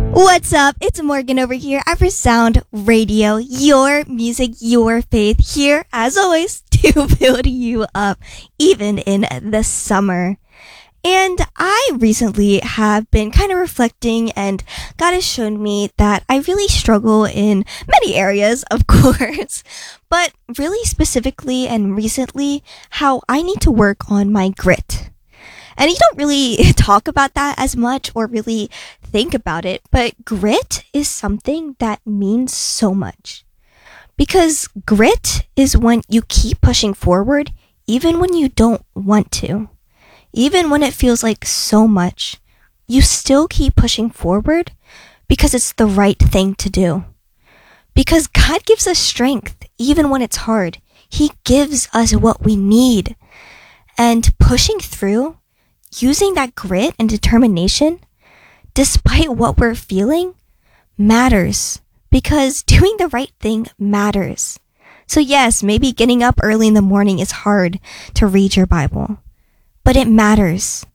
What's up? It's Morgan over here at Resound Radio, your music, your faith, here as always to build you up, even in the summer. And I recently have been kind of reflecting, and God has shown me that I really struggle in many areas, of course, but really specifically and recently, how I need to work on my grit. And you don't really talk about that as much or really think about it, but grit is something that means so much. Because grit is when you keep pushing forward even when you don't want to. Even when it feels like so much, you still keep pushing forward because it's the right thing to do. Because God gives us strength even when it's hard. He gives us what we need. And pushing through, using that grit and determination, despite what we're feeling, matters. Because doing the right thing matters. So yes, maybe getting up early in the morning is hard to read your Bible. But it matters.